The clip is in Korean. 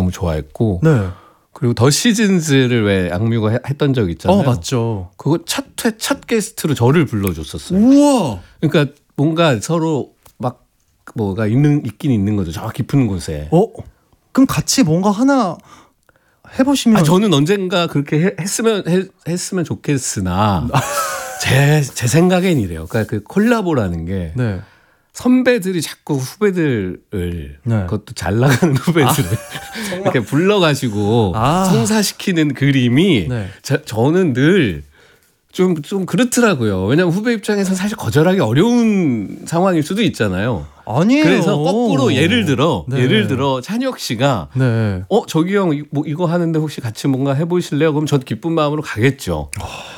너무 좋아했고 네. 그리고 더 시즌즈를 왜 악뮤가 했던 적 있잖아요. 맞죠. 그거 첫 게스트로 저를 불러줬었어요. 우와. 그러니까 뭔가 서로 막 뭐가 있긴 있는 거죠. 저 깊은 곳에. 그럼 같이 뭔가 하나 해보시면. 저는 언젠가 그렇게 했으면 좋겠으나 제 생각엔 이래요. 그러니까 그 콜라보라는 게 네. 선배들이 자꾸 후배들을 네. 그것도 잘 나가는 후배들을 이렇게 불러가지고 성사시키는 그림이 네. 저는 늘 좀 그렇더라고요. 왜냐하면 후배 입장에서 사실 거절하기 어려운 상황일 수도 있잖아요. 아니에요. 그래서 거꾸로 예를 들어 찬혁 씨가 네. 저기 형 이거 하는데 혹시 같이 뭔가 해보실래요? 그럼 저도 기쁜 마음으로 가겠죠.